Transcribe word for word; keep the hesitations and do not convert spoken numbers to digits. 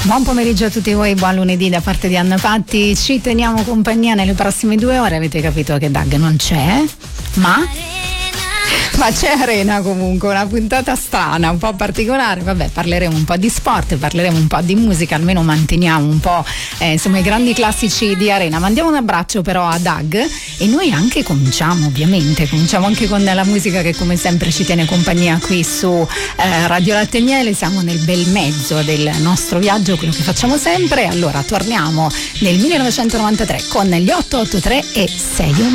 Buon pomeriggio a tutti voi, buon lunedì da parte di Anna Patti. Ci teniamo compagnia nelle prossime due ore. Avete capito che Doug non c'è, ma... ma c'è Arena comunque, una puntata strana, un po' particolare. Vabbè, parleremo un po' di sport, parleremo un po' di musica, almeno manteniamo un po' eh, insomma i grandi classici di Arena. Mandiamo un abbraccio però a Doug e noi anche cominciamo, ovviamente, cominciamo anche con la musica che come sempre ci tiene compagnia qui su eh, Radio Latte e Miele. Siamo nel bel mezzo del nostro viaggio, quello che facciamo sempre. Allora torniamo nel millenovecentonovantatré con gli otto otto tre e sei